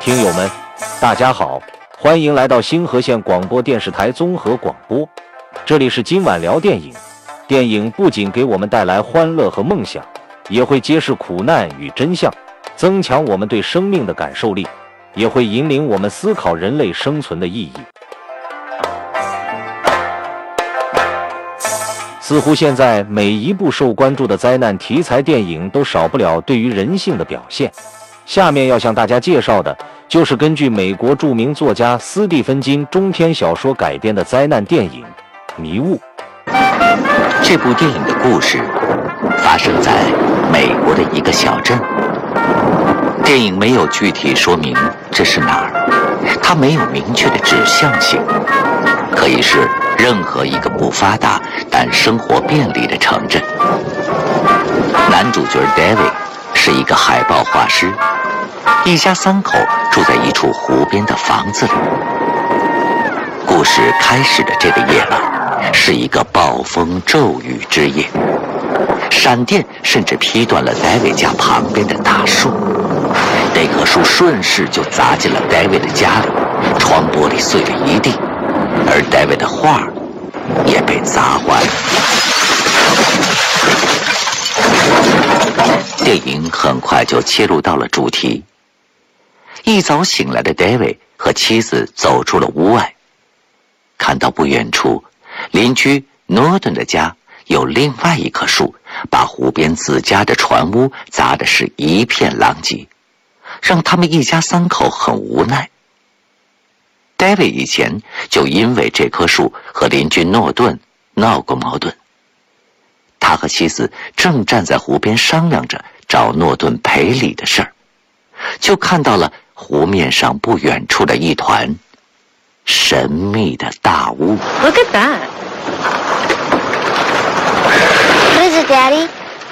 听友们，大家好，欢迎来到星河县广播电视台综合广播，这里是今晚聊电影。电影不仅给我们带来欢乐和梦想，也会揭示苦难与真相，增强我们对生命的感受力，也会引领我们思考人类生存的意义。似乎现在每一部受关注的灾难题材电影都少不了对于人性的表现。下面要向大家介绍的就是根据美国著名作家斯蒂芬金中篇小说改编的灾难电影《迷雾》。 这部电影的故事发生在美国的一个小镇，电影没有具体说明这是哪儿，它没有明确的指向性，可以是任何一个不发达但生活便利的城镇。男主角 David 是一个海豹画师，一家三口住在一处湖边的房子里。故事开始的这个夜晚是一个暴风骤雨之夜，闪电甚至劈断了 David 家旁边的大树，那棵树顺势就砸进了 David 的家里，窗玻璃碎了一地，而 David 的画也被砸坏了。电影很快就切入到了主题。一早醒来的 David 和妻子走出了屋外，看到不远处邻居诺顿的家有另外一棵树，把湖边自家的船屋砸得是一片狼藉，让他们一家三口很无奈。David 以前就因为这棵树和邻居诺顿闹过矛盾，他和妻子正站在湖边商量着找诺顿赔礼的事儿，就看到了湖面上不远处的一团神秘的大雾。 Look at that. What is it, Daddy?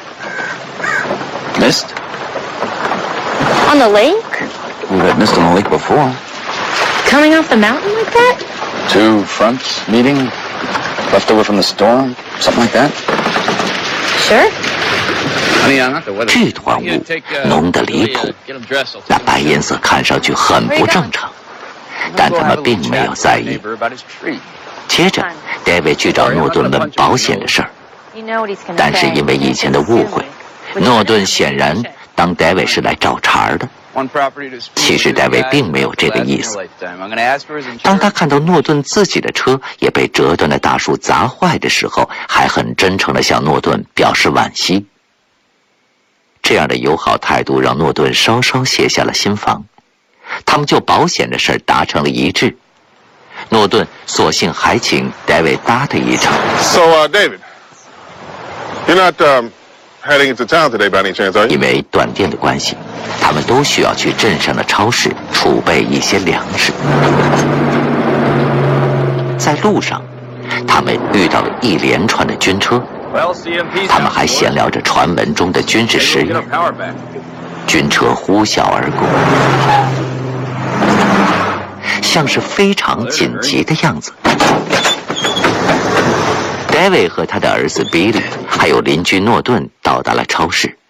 Mist? On the lake? We've had mist on the lake before. Coming off the mountain like that? Two fronts meeting, left over from the storm, something like that. Sure. 这团雾浓得离谱，那白颜色看上去很不正常，但他们并没有在意。接着 David 去找诺顿问保险的事儿，但是因为以前的误会，诺顿显然当 David 是来找茬的。其实 David 并没有这个意思。当他看到诺顿自己的车也被折断的大树砸坏的时候，还很真诚地向诺顿表示惋惜。这样的友好态度让诺顿稍稍卸下了心防，他们就保险的事达成了一致。诺顿索性还请 David 搭他一场。 So, David, you're not heading into town today by any chance, are you? 因为断电的关系，他们都需要去镇上的超市储备一些粮食。在路上，他们遇到了一连串的军车，他们还闲聊着传闻中的军事实验。军车呼啸而过，像是非常紧急的样子。David 和他的儿子 Billy 还有邻居诺顿到达了超市。